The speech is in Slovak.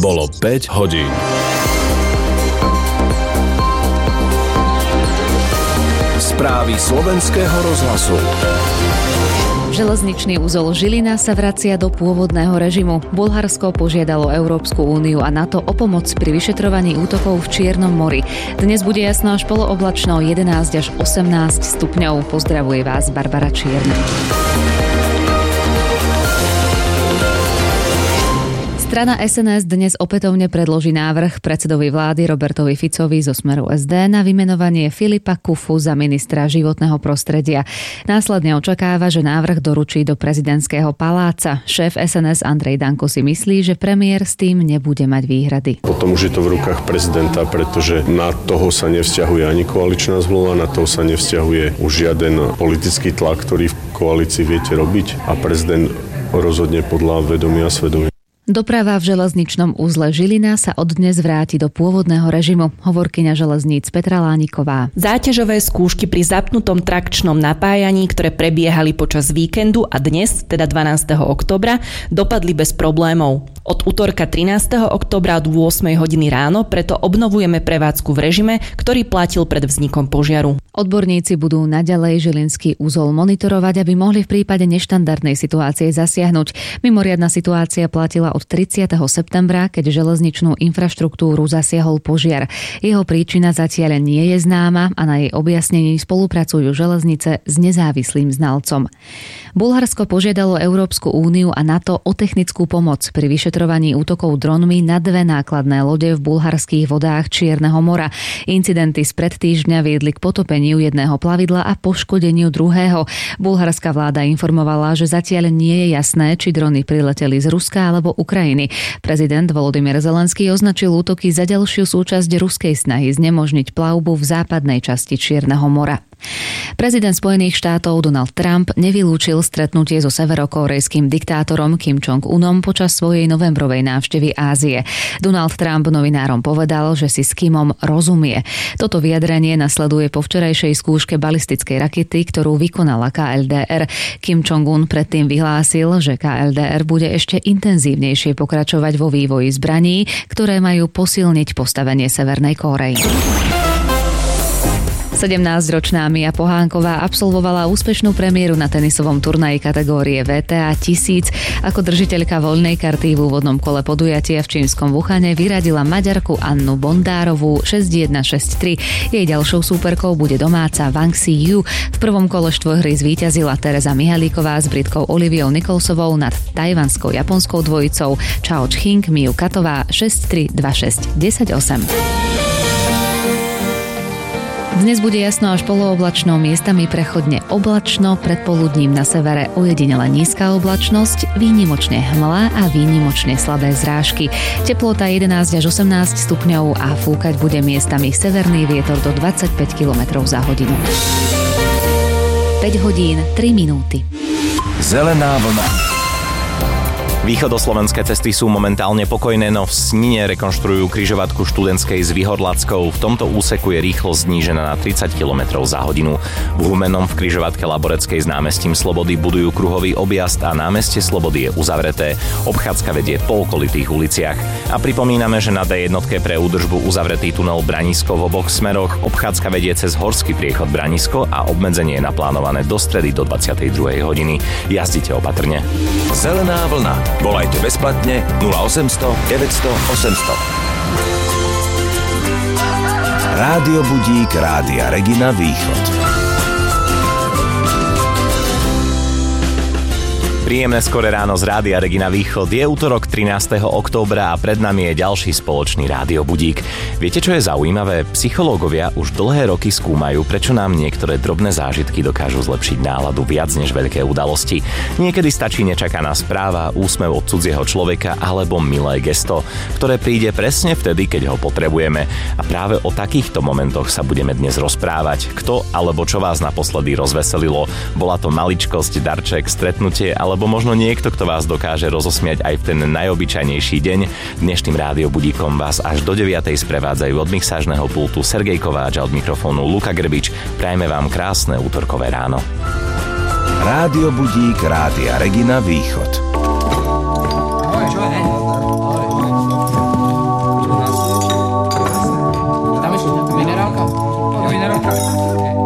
Bolo 5 hodín. Správy slovenského rozhlasu. Železničný úzol Žilina sa vracia do pôvodného režimu. Bulharsko požiadalo Európsku úniu a NATO o pomoc pri vyšetrovaní útokov v Čiernom mori. Dnes bude jasno až polooblačno 11 až 18 stupňov. Pozdravuje vás Barbara Čierna. Strana SNS dnes opätovne predloží návrh predsedovi vlády Robertovi Ficovi zo Smeru SD na vymenovanie Filipa Kufu za ministra životného prostredia. Následne očakáva, že návrh doručí do prezidentského paláca. Šéf SNS Andrej Danko si myslí, že premiér s tým nebude mať výhrady. Potom už je to v rukách prezidenta, pretože na toho sa nevzťahuje ani koaličná zmluva, na toho sa nevzťahuje už žiaden politický tlak, ktorý v koalícii viete robiť, a prezident rozhodne podľa vedomia a svedomia. Doprava v železničnom úzle Žilina sa od dnes vráti do pôvodného režimu, hovorkyňa železníc Petra Lániková. Záťažové skúšky pri zapnutom trakčnom napájaní, ktoré prebiehali počas víkendu a dnes, teda 12. októbra, dopadli bez problémov. Od utorka 13. októbra od 8 hodiny ráno preto obnovujeme prevádzku v režime, ktorý platil pred vznikom požiaru. Odborníci budú naďalej žilinský úzol monitorovať, aby mohli v prípade neštandardnej situácie zasiahnuť. Mimoriadna situácia platila od 30. septembra, keď železničnú infraštruktúru zasiahol požiar. Jeho príčina zatiaľ nie je známa a na jej objasnení spolupracujú železnice s nezávislým znalcom. Bulharsko požiadalo Európsku úniu a NATO o technickú pomoc pri vyšetrovaní útokov dronmi na dve nákladné lode v bulharských vodách Čierneho mora. Incidenty spred týždňa viedli k potopeniu jedného plavidla a poškodeniu druhého. Bulharská vláda informovala, že zatiaľ nie je jasné, či drony prileteli z Ruska alebo Ukrajiny. Prezident Volodymyr Zelenský označil útoky za ďalšiu súčasť ruskej snahy znemožniť plavbu v západnej časti Čierneho mora. Prezident Spojených štátov Donald Trump nevylúčil stretnutie so severokórejským diktátorom Kim Jong-unom počas svojej novembrovej návštevy Ázie. Donald Trump novinárom povedal, že si s Kimom rozumie. Toto vyjadrenie nasleduje po včerajšej skúške balistickej rakety, ktorú vykonala KLDR. Kim Jong-un predtým vyhlásil, že KLDR bude ešte intenzívnejšie pokračovať vo vývoji zbraní, ktoré majú posilniť postavenie Severnej Kórey. 17-ročná Mia Pohánková absolvovala úspešnú premiéru na tenisovom turnaji kategórie WTA 1000. Ako držiteľka voľnej karty v úvodnom kole podujatia v čínskom Wuhane vyradila Maďarku Annu Bondárovú 6-1, 6-3. Jej ďalšou súperkou bude domáca Wang Xiyu. V prvom kole štvorhry zvíťazila Tereza Mihalíková s Britkou Oliviou Nicholsovou nad tajvanskou japonskou dvojicou Chao Ching Miu Katová 6-3, 2-6, 10-8. Dnes bude jasno až polooblačno, miestami prechodne oblačno, predpoludním na severe ojedinele nízka oblačnosť, výnimočne hmla a výnimočne slabé zrážky. Teplota 11 až 18 stupňov a fúkať bude miestami severný vietor do 25 km za hodinu. 5 hodín, 3 minúty. Zelená vlna. Východoslovenské cesty sú momentálne pokojné, no v Snine rekonštruujú križovatku študentskej s Vyhodlackou. V tomto úseku je rýchlosť znížená na 30 km za hodinu. V Humennom v križovatke Laboreckej s námestím Slobody budujú kruhový objazd a námestie Slobody je uzavreté. Obchádzka vedie po okolitých uliciach. A pripomíname, že na D1 pre údržbu uzavretý tunel Branisko v oboch smeroch. Obchádzka vedie cez horský priechod Branisko a obmedzenie je naplánované do stredy do 22. hodiny. Jazdite opatrne. Zelená vlna. Volajte bezplatne 0800 900 800. Rádio Budík Rádia Regina Východ. Príjemné skoré ráno z Rádia Regina Východ. Je útorok 13. októbra a pred nami je ďalší spoločný Rádio Budík. Viete, čo je zaujímavé? Psychológovia už dlhé roky skúmajú, prečo nám niektoré drobné zážitky dokážu zlepšiť náladu viac než veľké udalosti. Niekedy stačí nečakaná správa, úsmev od cudzieho človeka alebo milé gesto, ktoré príde presne vtedy, keď ho potrebujeme. A práve o takýchto momentoch sa budeme dnes rozprávať. Kto alebo čo vás naposledy rozveselilo? Bola to maličkosť, darček, stretnutie alebo možno niekto, kto vás dokáže rozosmiať aj v ten najobyčajnejší deň. Dnešným Rádio Budíkom vás až do 9. sprevádzajú od mixážneho pultu Sergej Kováč a od mikrofónu Luka Grbič. Prajme vám krásne útorkové ráno. Rádio Budík Rádia Regina Východ.